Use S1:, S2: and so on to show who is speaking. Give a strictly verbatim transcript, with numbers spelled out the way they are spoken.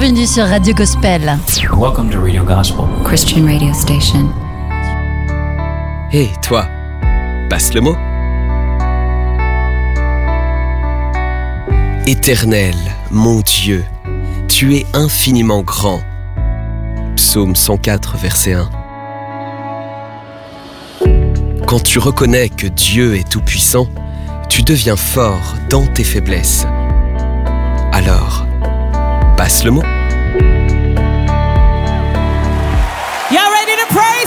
S1: Bienvenue sur Radio Gospel.
S2: Welcome to Radio Gospel,
S3: Christian radio station.
S4: Hé, hey, toi, passe le mot. Éternel, mon Dieu, tu es infiniment grand. Psaume cent quatre, verset un. Quand tu reconnais que Dieu est tout-puissant, tu deviens fort dans tes faiblesses. Alors, passe le mot.
S5: Y'all ready to praise